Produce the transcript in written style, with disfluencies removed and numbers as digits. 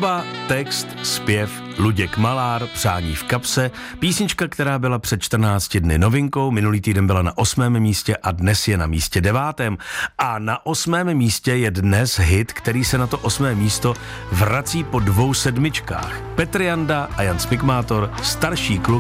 Hudba, text, zpěv, Luděk Malár, Přání v kapse, písnička, která byla před 14 dny novinkou, minulý týden byla na 8. místě a dnes je na místě 9. A na 8. místě je dnes hit, který se na to 8. místo vrací po 2 sedmičkách. Petr Janda a Jan Spikmátor, Starší kluk